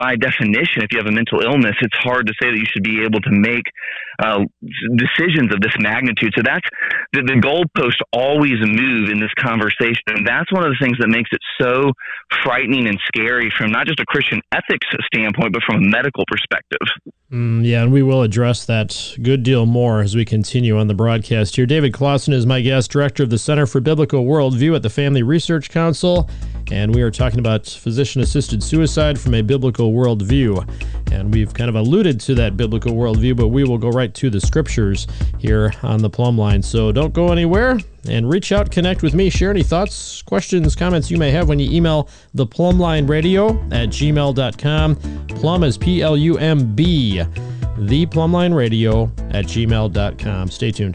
by definition, if you have a mental illness, it's hard to say that you should be able to make decisions of this magnitude. So that's the goalposts always move in this conversation. And that's one of the things that makes it so frightening and scary from not just a Christian ethics standpoint, but from a medical perspective. Yeah, and we will address that good deal more as we continue on the broadcast here. David Closson is my guest, director of the Center for Biblical Worldview at the Family Research Council, and we are talking about physician-assisted suicide from a biblical worldview. And we've kind of alluded to that biblical worldview, but we will go right to the scriptures here on the Plumb Line. So don't go anywhere, and reach out, connect with me, share any thoughts, questions, comments you may have when you email theplumblineradio@gmail.com. Plum is Plumb, theplumblineradio@gmail.com. Stay tuned.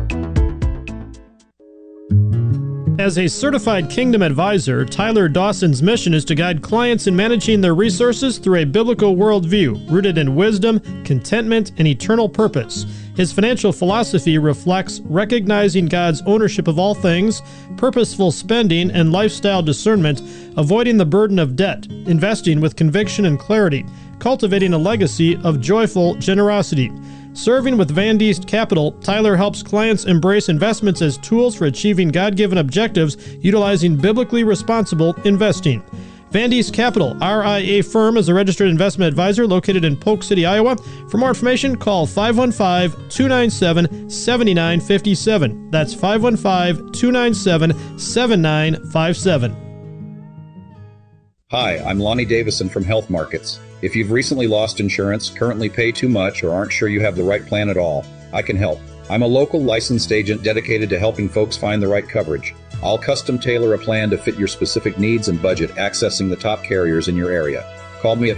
As a certified Kingdom advisor, Tyler Dawson's mission is to guide clients in managing their resources through a biblical worldview rooted in wisdom, contentment, and eternal purpose. His financial philosophy reflects recognizing God's ownership of all things, purposeful spending, and lifestyle discernment, avoiding the burden of debt, investing with conviction and clarity, cultivating a legacy of joyful generosity. Serving with Van Diest Capital, Tyler helps clients embrace investments as tools for achieving God-given objectives utilizing biblically responsible investing. Van Diest Capital, RIA firm, is a registered investment advisor located in Polk City, Iowa. For more information, call 515-297-7957. That's 515-297-7957. Hi, I'm Lonnie Davison from Health Markets. If you've recently lost insurance, currently pay too much, or aren't sure you have the right plan at all, I can help. I'm a local licensed agent dedicated to helping folks find the right coverage. I'll custom tailor a plan to fit your specific needs and budget, accessing the top carriers in your area. Call me at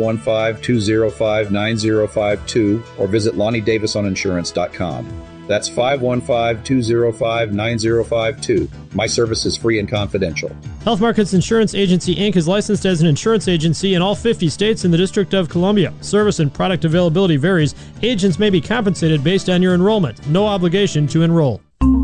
515-205-9052 or visit LonnieDavisOnInsurance.com. That's 515-205-9052. My service is free and confidential. Health Markets Insurance Agency, Inc. is licensed as an insurance agency in all 50 states and the District of Columbia. Service and product availability varies. Agents may be compensated based on your enrollment. No obligation to enroll.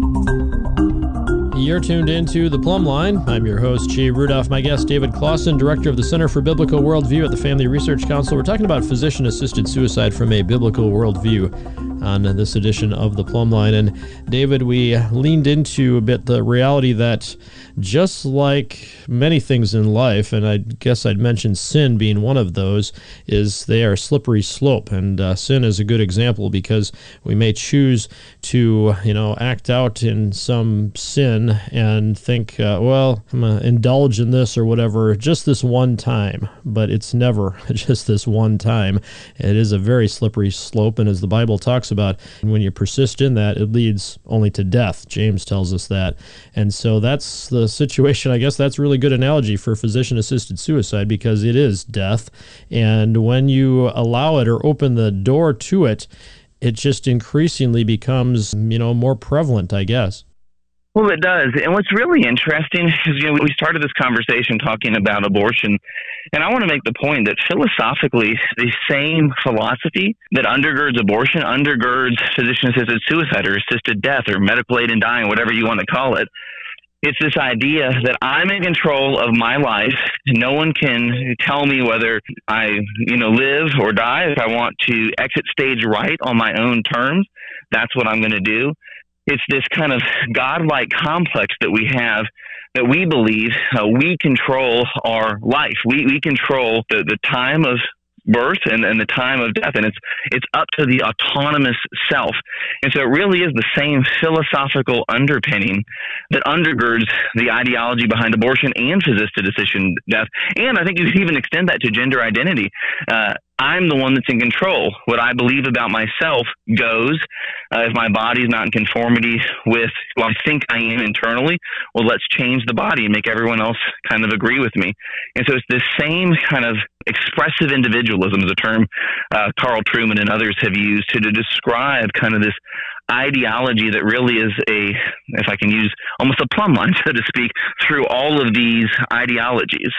You're tuned into The Plumb Line. I'm your host, Jay Rudolph. My guest, David Closson, director of the Center for Biblical Worldview at the Family Research Council. We're talking about physician-assisted suicide from a biblical worldview on this edition of The Plumb Line. And David, we leaned into a bit the reality that just like many things in life, and I guess I'd mention sin being one of those, is they are a slippery slope. And sin is a good example because we may choose to, act out in some sin and think, I'm going to indulge in this or whatever just this one time. But it's never just this one time. It is a very slippery slope. And as the Bible talks about, when you persist in that, it leads only to death. James tells us that. And so that's the situation. I guess that's a really good analogy for physician-assisted suicide because it is death. And when you allow it or open the door to it, it just increasingly becomes, more prevalent, I guess. Well, it does. And what's really interesting is, we started this conversation talking about abortion, and I want to make the point that philosophically, the same philosophy that undergirds abortion undergirds physician-assisted suicide or assisted death or medical aid in dying, whatever you want to call it. It's this idea that I'm in control of my life. No one can tell me whether I, live or die. If I want to exit stage right on my own terms, that's what I'm going to do. It's this kind of godlike complex that we have, that we believe we control our life. We control the time of birth and the time of death, and it's up to the autonomous self. And so it really is the same philosophical underpinning that undergirds the ideology behind abortion and physician-assisted death. And I think you could even extend that to gender identity. I'm the one that's in control. What I believe about myself goes. If my body's not in conformity with who I think I am internally, well, let's change the body and make everyone else kind of agree with me. And so it's this same kind of expressive individualism is a term Carl Trueman and others have used to describe kind of this ideology that really is if I can use almost a plumb line, so to speak, through all of these ideologies.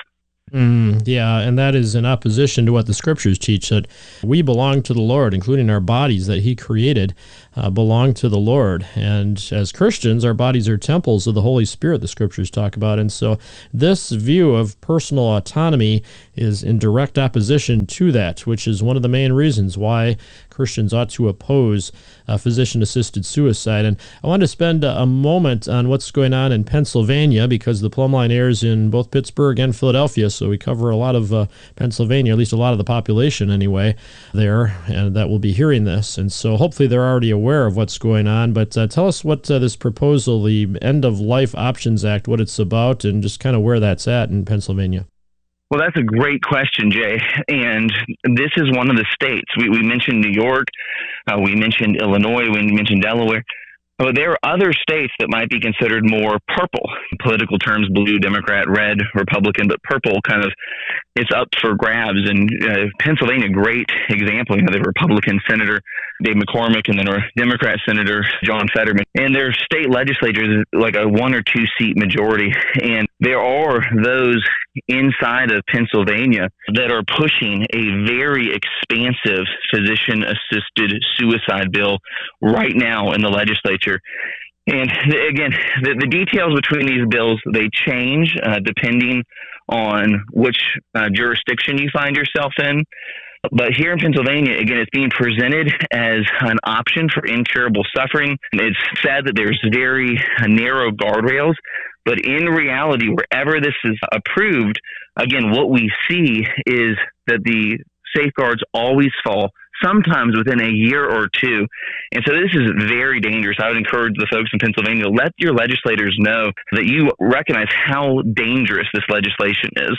Yeah, and that is in opposition to what the Scriptures teach, that we belong to the Lord, including our bodies that He created belong to the Lord. And as Christians, our bodies are temples of the Holy Spirit, the Scriptures talk about. And so this view of personal autonomy is in direct opposition to that, which is one of the main reasons why Christians ought to oppose physician-assisted suicide. And I want to spend a moment on what's going on in Pennsylvania, because the Plumb Line airs in both Pittsburgh and Philadelphia, so we cover a lot of Pennsylvania, at least a lot of the population anyway, there, and that will be hearing this. And so hopefully they're already aware of what's going on. But tell us what this proposal, the End of Life Options Act, what it's about, and just kind of where that's at in Pennsylvania. Well, that's a great question, Jay. And this is one of the states. We mentioned New York, we mentioned Illinois, we mentioned Delaware. But there are other states that might be considered more purple. In political terms, blue, Democrat, red, Republican, but purple kind of, it's up for grabs. And Pennsylvania, great example. You know, the Republican Senator Dave McCormick and then a Democrat Senator John Fetterman. And their state legislatures like a 1 or 2 seat majority. And there are those inside of Pennsylvania that are pushing a very expansive physician-assisted suicide bill right now in the legislature. And again, the details between these bills, they change depending on which jurisdiction you find yourself in. But here in Pennsylvania, again, it's being presented as an option for incurable suffering. It's said that there's very narrow guardrails, but in reality, wherever this is approved, again, what we see is that the safeguards always fall, sometimes within a year or two. And so this is very dangerous. I would encourage the folks in Pennsylvania to let your legislators know that you recognize how dangerous this legislation is.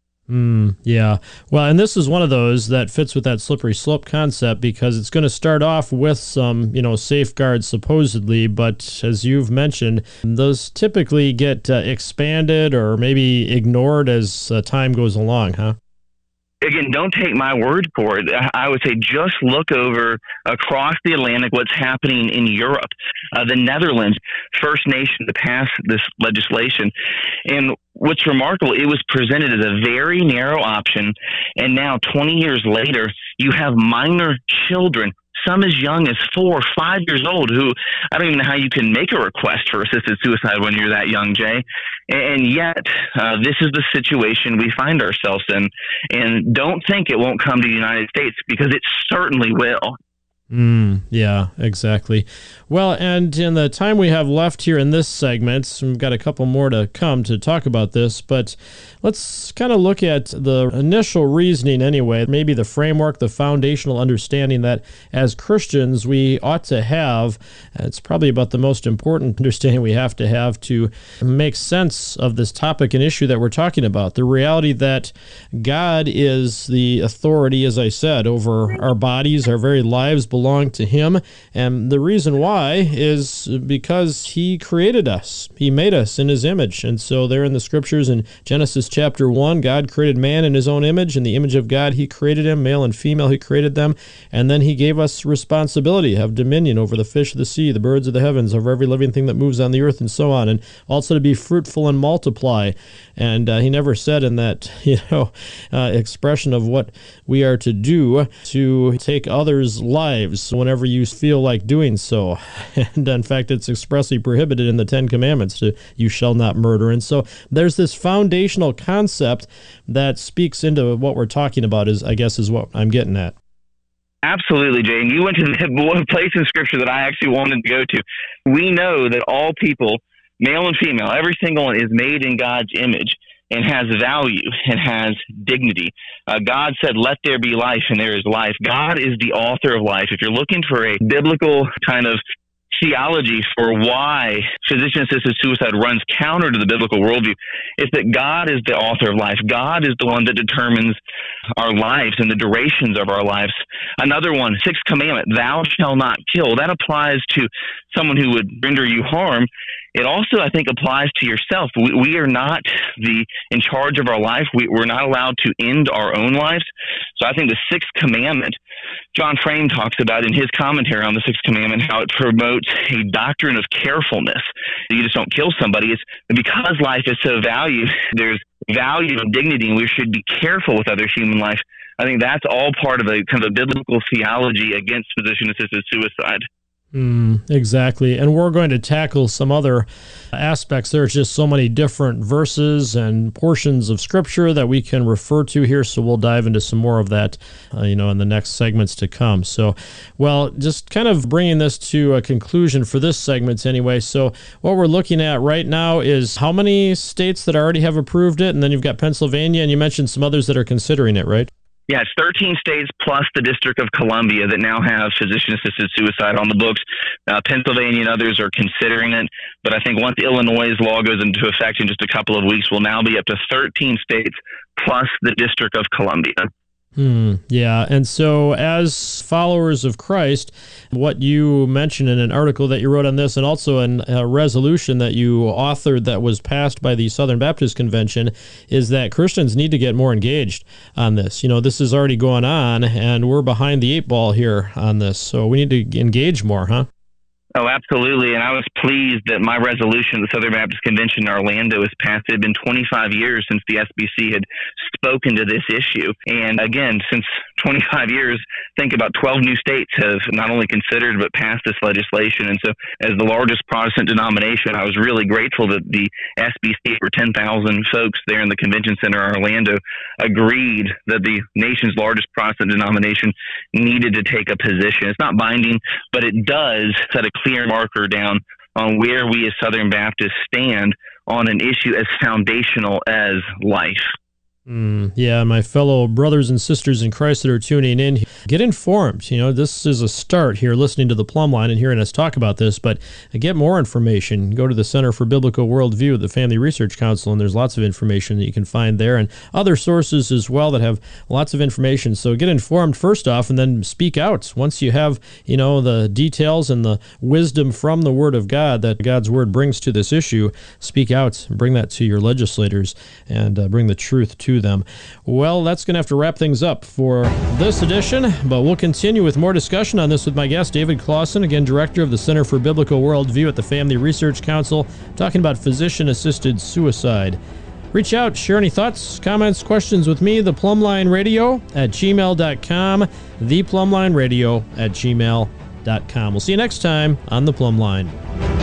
Yeah. Well, and this is one of those that fits with that slippery slope concept, because it's going to start off with some, safeguards supposedly, but as you've mentioned, those typically get expanded or maybe ignored as time goes along, huh? Again, don't take my word for it. I would say just look over across the Atlantic what's happening in Europe. The Netherlands, first nation to pass this legislation. And what's remarkable, it was presented as a very narrow option. And now, 20 years later, you have minor children, some as young as 4 or 5 years old, who I don't even know how you can make a request for assisted suicide when you're that young, Jay. And yet, this is the situation we find ourselves in. And don't think it won't come to the United States, because it certainly will. Yeah, exactly. Well, and in the time we have left here in this segment, we've got a couple more to come to talk about this, but let's kind of look at the initial reasoning anyway, maybe the framework, the foundational understanding that as Christians we ought to have. It's probably about the most important understanding we have to make sense of this topic and issue that we're talking about. The reality that God is the authority, as I said, over our bodies, our very lives belong to Him. And the reason why is because He created us. He made us in His image. And so there in the Scriptures in Genesis chapter 1, God created man in His own image. In the image of God, He created him, male and female, He created them. And then He gave us responsibility, have dominion over the fish of the sea, the birds of the heavens, over every living thing that moves on the earth, and so on. And also to be fruitful and multiply. And He never said in that, expression of what we are to do to take others' lives whenever you feel like doing so. And in fact, it's expressly prohibited in the 10 Commandments you shall not murder. And so there's this foundational concept that speaks into what we're talking about, is what I'm getting at. Absolutely, Jay. And you went to the place in Scripture that I actually wanted to go to. We know that all people, male and female, every single one is made in God's image and has value and has dignity. God said, let there be life, and there is life. God is the author of life. If you're looking for a biblical kind of theology for why physician-assisted suicide runs counter to the biblical worldview, it's that God is the author of life. God is the one that determines our lives and the durations of our lives. Another one, 6th commandment, thou shalt not kill. That applies to someone who would render you harm. It also, I think, applies to yourself. We are not in charge of our life. We're not allowed to end our own lives. So I think the 6th commandment, John Frame talks about in his commentary on the 6th commandment, how it promotes a doctrine of carefulness. You just don't kill somebody. It's because life is so valued, there's value and dignity, and we should be careful with other human life. I think that's all part of a kind of a biblical theology against physician-assisted suicide. Exactly. And we're going to tackle some other aspects. There's just so many different verses and portions of Scripture that we can refer to here, so we'll dive into some more of that, in the next segments to come. So, well, just kind of bringing this to a conclusion for this segment anyway. So what we're looking at right now is how many states that already have approved it, and then you've got Pennsylvania, and you mentioned some others that are considering it, right? Yeah, it's 13 states plus the District of Columbia that now have physician-assisted suicide on the books. Pennsylvania and others are considering it, but I think once Illinois' law goes into effect in just a couple of weeks, we'll now be up to 13 states plus the District of Columbia. Yeah, and so as followers of Christ, what you mentioned in an article that you wrote on this, and also in a resolution that you authored that was passed by the Southern Baptist Convention, is that Christians need to get more engaged on this. This is already going on, and we're behind the 8 ball here on this, so we need to engage more, huh? Oh, absolutely. And I was pleased that my resolution at the Southern Baptist Convention in Orlando was passed. It had been 25 years since the SBC had spoken to this issue. And again, since 25 years, think about 12 new states have not only considered but passed this legislation. And so as the largest Protestant denomination, I was really grateful that the SBC, over 10,000 folks there in the Convention Center in Orlando, agreed that the nation's largest Protestant denomination needed to take a position. It's not binding, but it does set a clear marker down on where we as Southern Baptists stand on an issue as foundational as life. Yeah, my fellow brothers and sisters in Christ that are tuning in, get informed. This is a start here, listening to the Plumb Line and hearing us talk about this, but get more information. Go to the Center for Biblical Worldview at the Family Research Council, and there's lots of information that you can find there, and other sources as well that have lots of information. So get informed first off, and then speak out. Once you have, the details and the wisdom from the Word of God that God's Word brings to this issue, speak out, bring that to your legislators, and bring the truth to them. Well, that's going to have to wrap things up for this edition, but we'll continue with more discussion on this with my guest, David Clausen, again, Director of the Center for Biblical Worldview at the Family Research Council, talking about physician-assisted suicide. Reach out, share any thoughts, comments, questions with me, theplumblineradio@gmail.com, theplumblineradio@gmail.com. We'll see you next time on The Plumb Line.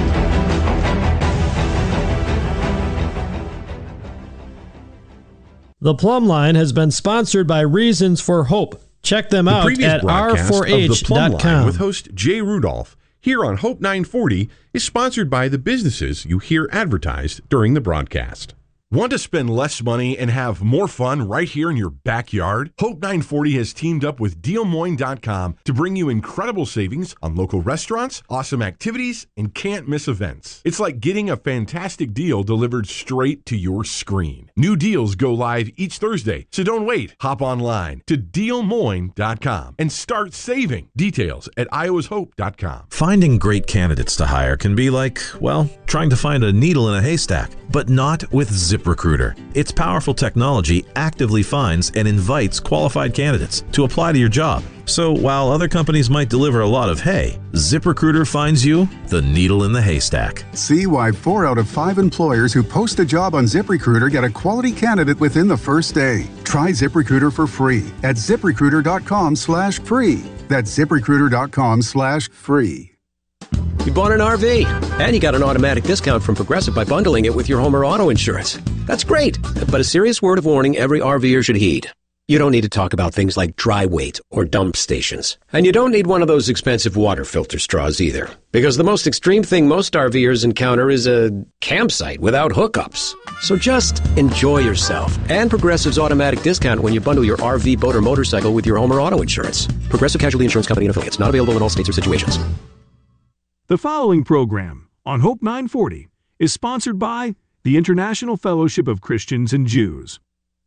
The Plumb Line has been sponsored by Reasons for Hope. Check them out at r4h.com. With host Jay Rudolph here on Hope 940 is sponsored by the businesses you hear advertised during the broadcast. Want to spend less money and have more fun right here in your backyard? Hope 940 has teamed up with DealMoin.com to bring you incredible savings on local restaurants, awesome activities, and can't miss events. It's like getting a fantastic deal delivered straight to your screen. New deals go live each Thursday, so don't wait. Hop online to DealMoin.com and start saving. Details at iowashope.com. Finding great candidates to hire can be like, trying to find a needle in a haystack, but not with ZipRecruiter. Its powerful technology actively finds and invites qualified candidates to apply to your job. So while other companies might deliver a lot of hay, ZipRecruiter finds you the needle in the haystack. See why 4 out of 5 employers who post a job on ZipRecruiter get a quality candidate within the first day. Try ZipRecruiter for free at ZipRecruiter.com/free. That's ZipRecruiter.com/free. You bought an RV, and you got an automatic discount from Progressive by bundling it with your home or auto insurance. That's great, but a serious word of warning every RVer should heed. You don't need to talk about things like dry weight or dump stations. And you don't need one of those expensive water filter straws either, because the most extreme thing most RVers encounter is a campsite without hookups. So just enjoy yourself and Progressive's automatic discount when you bundle your RV, boat, or motorcycle with your home or auto insurance. Progressive Casualty Insurance Company and Affiliates. Not available in all states or situations. The following program on Hope 940 is sponsored by the International Fellowship of Christians and Jews.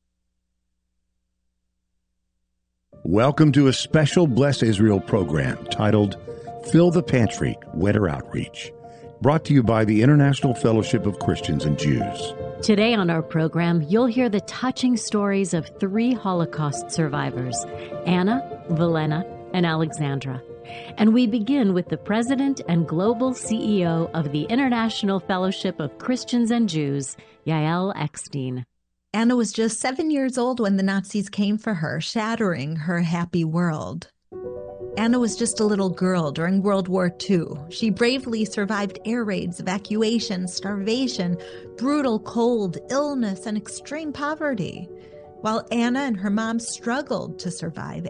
Welcome to a special Bless Israel program titled Fill the Pantry, Winter Outreach, brought to you by the International Fellowship of Christians and Jews. Today on our program, you'll hear the touching stories of 3 Holocaust survivors, Anna, Velena, and Alexandra. And we begin with the president and global CEO of the International Fellowship of Christians and Jews, Yael Eckstein. Anna was just 7 years old when the Nazis came for her, shattering her happy world. Anna was just a little girl during World War II. She bravely survived air raids, evacuation, starvation, brutal cold, illness, and extreme poverty. While Anna and her mom struggled to survive,